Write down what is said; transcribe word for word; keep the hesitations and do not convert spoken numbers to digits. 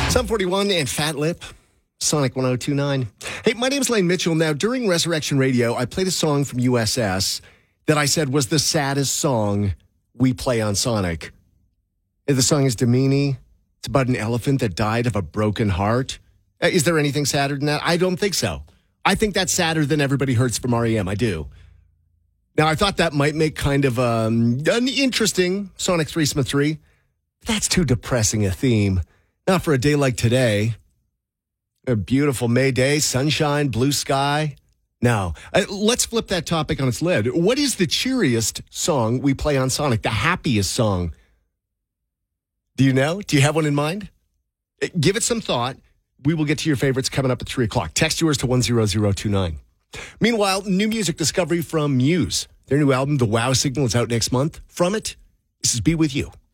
Sum forty-one and Fat Lip, Sonic one oh two nine. Hey, my name is Lane Mitchell. Now, during Resurrection Radio, I played a song from U S S that I said was the saddest song we play on Sonic. The song is Damini. It's about an elephant that died of a broken heart. Is there anything sadder than that? I don't think so. I think that's sadder than Everybody Hurts from R E M. I do. Now, I thought that might make kind of um, an interesting Sonic three Smith three. That's too depressing a theme. Not for a day like today. A beautiful May day, sunshine, blue sky. Now, uh, let's flip that topic on its lid. What is the cheeriest song we play on Sonic? The happiest song? Do you know? Do you have one in mind? Give it some thought. We will get to your favorites coming up at three o'clock. Text yours to one zero zero two nine. Meanwhile, new music discovery from Muse. Their new album, The Wow Signal, is out next month. From it, this is Be With You.